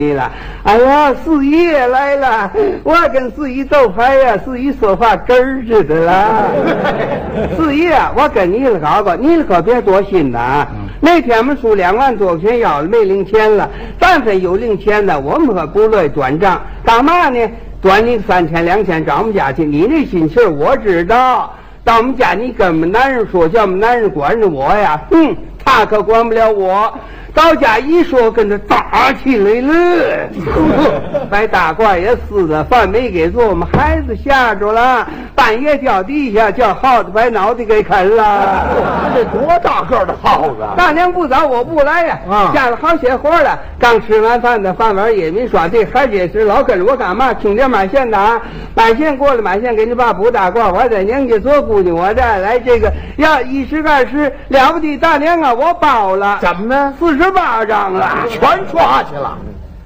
了，哎呀，四姨也来了，我跟四姨斗牌呀，四姨说话根儿似的啦。四姨啊，我跟你搞搞，你可别多心呐。那天我们输2万多块钱要了，没零钱了，但凡有零钱的，我们可不乐意转账。干嘛呢？转你3千2千找我们家去，你那心气儿我知道。到我们家你跟我们男人说，叫我们男人管着我呀，他可管不了我。到家一说，跟他打起来了，把大褂也撕了，饭没给做，我们孩子吓着了，半夜掉地下，叫耗子把脑袋给啃了。 这多大个的耗子！ 大娘不早我不来呀，下了好些活了。刚吃完饭的饭碗也没刷，这还解释老跟着我干嘛？听点买线的啊，买线过来，买线给你爸补大褂。我在娘家做姑娘，我再来这个要1时2时了不地。大娘啊，我包了， 怎么呢 ？48张了， 全抓去了。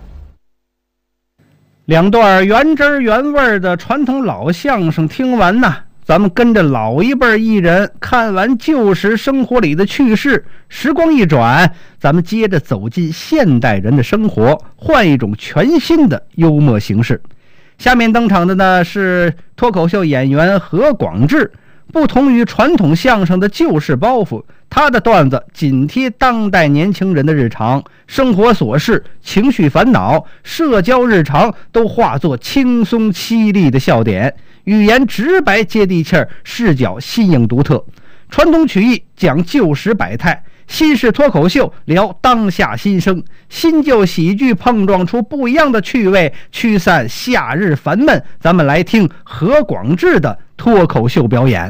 2段原汁原味的传统老相声听完呢，咱们跟着老一辈艺人看完旧时生活里的趣事，时光一转，咱们接着走进现代人的生活，换一种全新的幽默形式。下面登场的呢是脱口秀演员何广智。不同于传统相声的旧式包袱，他的段子紧贴当代年轻人的日常生活琐事、情绪烦恼、社交日常，都化作轻松凄厉的笑点，语言直白接地气儿，视角新颖独特。传统曲艺讲旧时百态，新式脱口秀聊当下新生，新旧喜剧碰撞出不一样的趣味，驱散夏日烦闷。咱们来听何广智的脱口秀表演。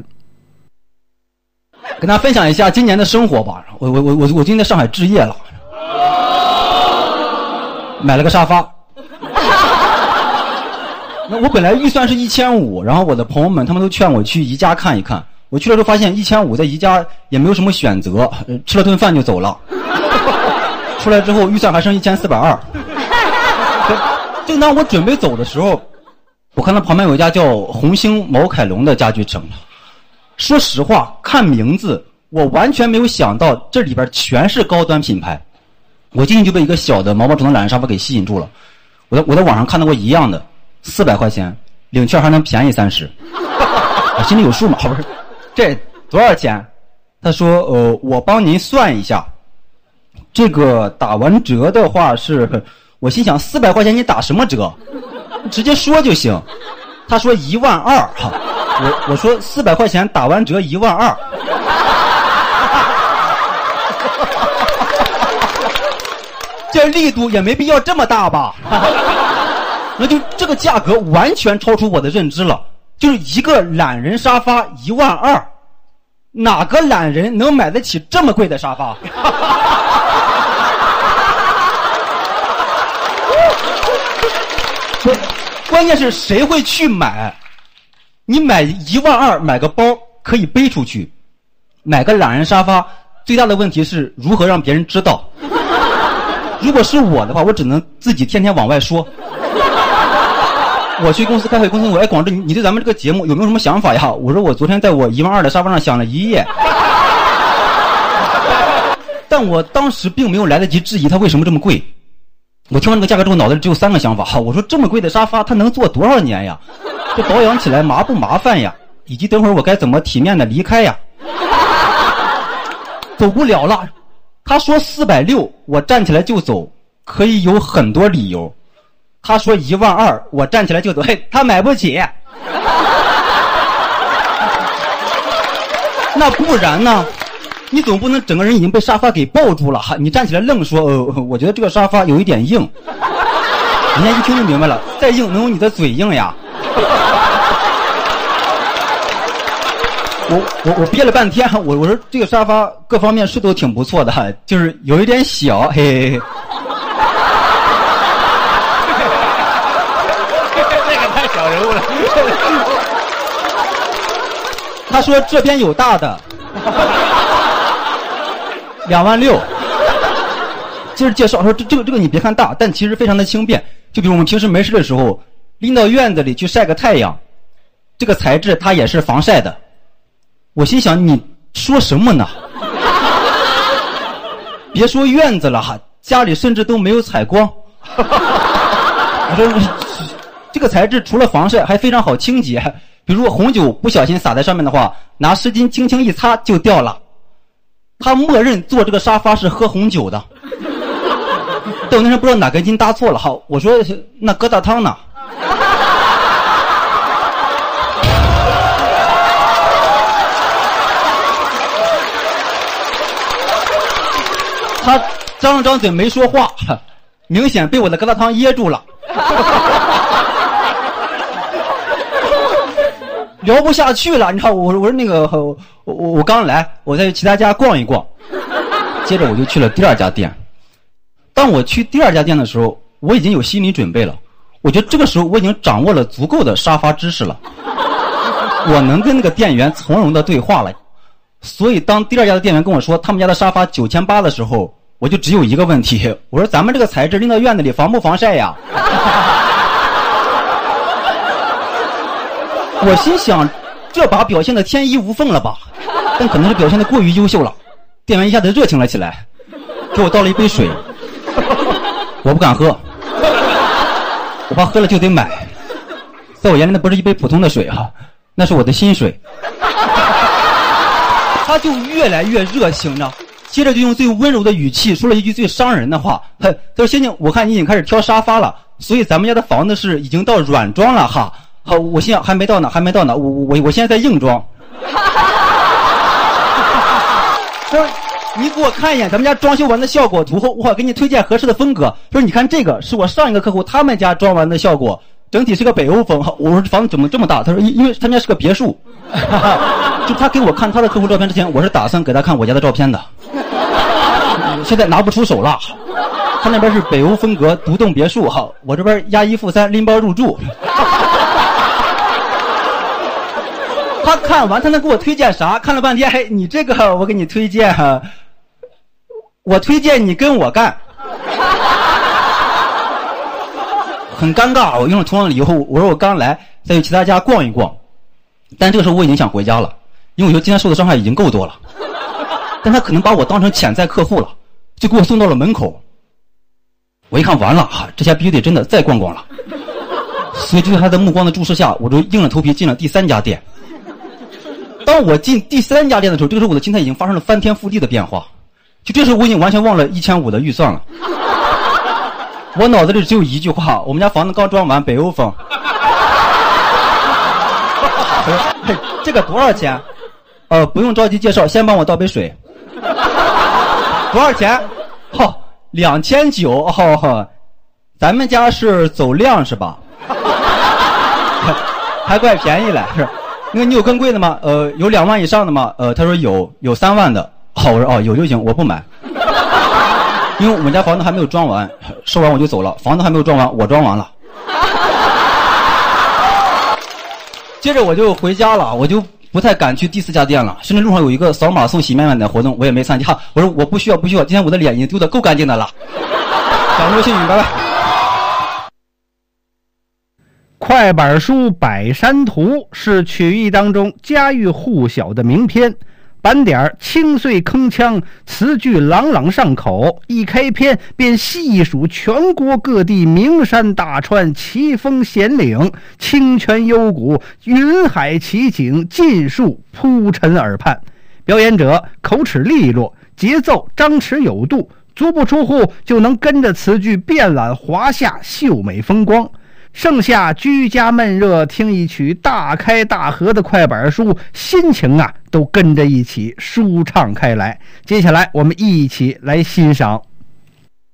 跟大家分享一下今年的生活吧。我今天在上海置业了，买了个沙发。那我本来预算是1500，然后我的朋友们他们都劝我去宜家看一看。我去了之后发现1500在宜家也没有什么选择，吃了顿饭就走了。出来之后预算还剩1420。正当我准备走的时候，我看到旁边有一家叫红星毛凯龙的家具城。说实话，看名字我完全没有想到这里边全是高端品牌。我进去就被一个小的毛毛虫的懒人沙发给吸引住了。我在网上看到过一样的，400块钱，领券还能便宜30。我心里有数嘛，不是？这多少钱？他说我帮您算一下，这个打完折的话是，我心想400块钱你打什么折？直接说就行。他说12000哈。我说400块钱打完折12000，这力度也没必要这么大吧？那就这个价格完全超出我的认知了，就是一个懒人沙发12000，哪个懒人能买得起这么贵的沙发？关键是谁会去买？你买12000买个包可以背出去，买个懒人沙发最大的问题是如何让别人知道。如果是我的话，我只能自己天天往外说。我去公司开会，公司问我，广智，你对咱们这个节目有没有什么想法呀？我说我昨天在我12000的沙发上想了1夜。但我当时并没有来得及质疑它为什么这么贵。我听完这个价格之后，脑袋里只有3个想法。我说这么贵的沙发它能坐多少年呀？这保养起来麻不麻烦呀？以及等会儿我该怎么体面的离开呀？走不了了。他说460，我站起来就走，可以有很多理由。他说12000，我站起来就走，嘿，他买不起。那不然呢？你总不能整个人已经被沙发给抱住了，你站起来愣说我觉得这个沙发有一点硬。人家一听就明白了，再硬能有你的嘴硬呀？我憋了半天，我说这个沙发各方面是都挺不错的，就是有一点小，嘿嘿嘿。 这个太小人物了。 他说这边有大的，26000。接着介绍说这个你别看大，但其实非常的轻便。就比如我们平时没事的时候，拎到院子里去晒个太阳，这个材质它也是防晒的。我心想你说什么呢？别说院子了，家里甚至都没有采光。 我说这个材质除了防晒还非常好清洁，比如红酒不小心洒在上面的话，拿湿巾轻轻一擦就掉了。他默认坐这个沙发是喝红酒的。但我那时候不知道哪根筋搭错了哈，我说那疙瘩汤呢？他张了张嘴没说话，明显被我的疙瘩汤噎住了。聊不下去了，你知道我说那个我刚来，我在其他家逛一逛，接着我就去了第二家店。当我去第二家店的时候，我已经有心理准备了，我觉得这个时候我已经掌握了足够的沙发知识了，我能跟那个店员从容的对话了。所以当第二家的店员跟我说他们家的沙发9800的时候，我就只有一个问题，我说咱们这个材质拎到院子里防不防晒呀？我心想这把表现的天衣无缝了吧，但可能是表现的过于优秀了。店员一下子热情了起来，给我倒了一杯水，我不敢喝，我怕喝了就得买，在我眼里那不是一杯普通的水啊，那是我的薪水。他就越来越热情着，接着就用最温柔的语气说了一句最伤人的话，他说先生，我看你已经开始挑沙发了，所以咱们家的房子是已经到软装了哈。好，我心想还没到呢，我现在在硬装。说你给我看一眼咱们家装修完的效果图后，我给你推荐合适的风格。说你看这个是我上一个客户他们家装完的效果，整体是个北欧风。我说房子怎么这么大？他说因为他们家是个别墅。就他给我看他的客户照片之前，我是打算给他看我家的照片的，现在拿不出手了。他那边是北欧风格独栋别墅哈，我这边押一付三拎包入住。他看完他能给我推荐啥？看了半天，嘿，你这个我给你推荐哈，我推荐你跟我干。很尴尬，我用了同样的理由，我说我刚来，再去其他家逛一逛，但这个时候我已经想回家了，因为我觉得今天受的伤害已经够多了。但他可能把我当成潜在客户了，就给我送到了门口。我一看完了，这下必须得真的再逛逛了。所以就在他的目光的注视下，我就硬着头皮进了第三家店。当我进第三家店的时候，这个时候我的心态已经发生了翻天覆地的变化。就这时候我已经完全忘了1500的预算了。我脑子里只有一句话：我们家房子刚装完，北欧风。这个多少钱？不用着急介绍，先帮我倒杯水。多少钱？2900。咱们家是走量是吧？还怪便宜了，是。那个你有更贵的吗？有2万以上的吗？他说有3万的。好，我说有就行，我不买。因为我们家房子还没有装完，收完我就走了。房子还没有装完，我装完了。接着我就回家了，我就不太敢去第4家店了，甚至路上有一个扫码送洗面奶的活动，我也没参加。我说我不需要，今天我的脸已经丢得够干净的了。掌声幸运，拜拜。 快板书《百山图》是曲艺当中家喻户晓的名篇，板点清脆铿锵，词句朗朗上口，一开篇便细数全国各地名山大川、奇峰险岭、清泉幽谷、云海奇景，尽数铺陈耳畔。表演者口齿利落，节奏张弛有度，足不出户就能跟着词句遍览华夏秀美风光。盛夏居家闷热，听一曲大开大合的快板书，心情都跟着一起舒畅开来。接下来我们一起来欣赏。